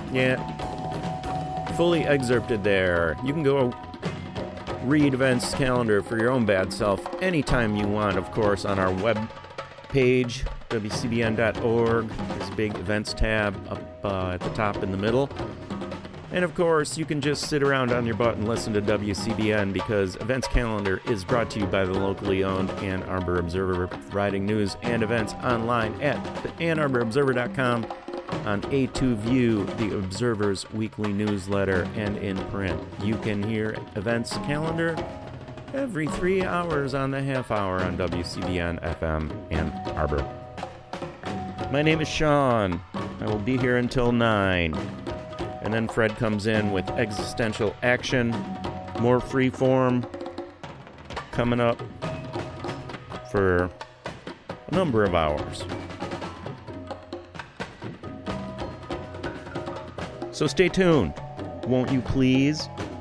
Yeah, fully excerpted there. You can go read events calendar for your own bad self anytime you want, of course, on our web page, wcbn.org. There's a big events tab up at the top in the middle. And of course, you can just sit around on your butt and listen to WCBN, because Events Calendar is brought to you by the locally owned Ann Arbor Observer, providing news and events online at AnnArborObserver.com, on A2View, the Observer's weekly newsletter, and in print. You can hear Events Calendar every 3 hours on the half hour on WCBN FM Ann Arbor. My name is Sean. I will be here until 9. And then Fred comes in with Existential Action, more freeform, coming up for a number of hours. So stay tuned, won't you please?